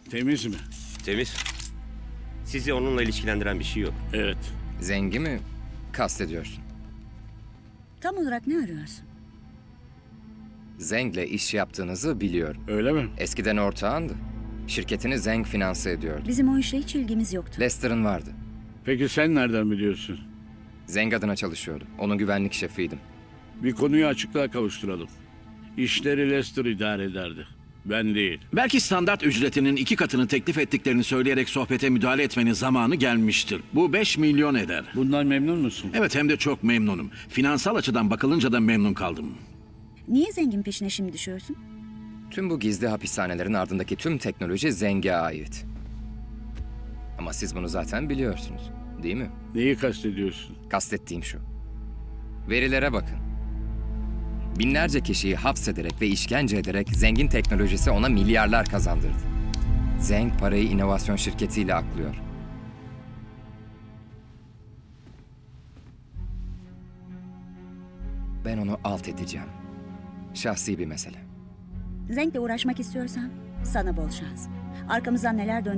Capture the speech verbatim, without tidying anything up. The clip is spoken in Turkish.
Temiz mi? Temiz. Sizi onunla ilişkilendiren bir şey yok. Evet. Zengi mi kastediyorsun? Tam olarak ne arıyorsun? Zeng'le iş yaptığınızı biliyorum. Öyle mi? Eskiden ortağındı. Şirketini Zeng finanse ediyordu. Bizim o işe hiç ilgimiz yoktu. Lester'ın vardı. Peki sen nereden biliyorsun? Zeng adına çalışıyordu. Onun güvenlik şefiydim. Bir konuyu açıklığa kavuşturalım. İşleri Lester idare ederdi. Ben değil. Belki standart ücretinin iki katını teklif ettiklerini söyleyerek sohbete müdahale etmenin zamanı gelmiştir. Bu beş milyon eder. Bundan memnun musun? Evet, hem de çok memnunum. Finansal açıdan bakılınca da memnun kaldım. Niye zengin peşine şimdi düşüyorsun? Tüm bu gizli hapishanelerin ardındaki tüm teknoloji Zeng'e ait. Ama siz bunu zaten biliyorsunuz, değil mi? Neyi kastediyorsun? Kastettiğim şu. Verilere bakın. Binlerce kişiyi hapsederek ve işkence ederek zengin teknolojisi ona milyarlar kazandırdı. Zeng parayı inovasyon şirketiyle aklıyor. Ben onu alt edeceğim. Şahsi bir mesele. Zenk'le uğraşmak istiyorsan sana bol şans. Arkamızdan neler döndüğünü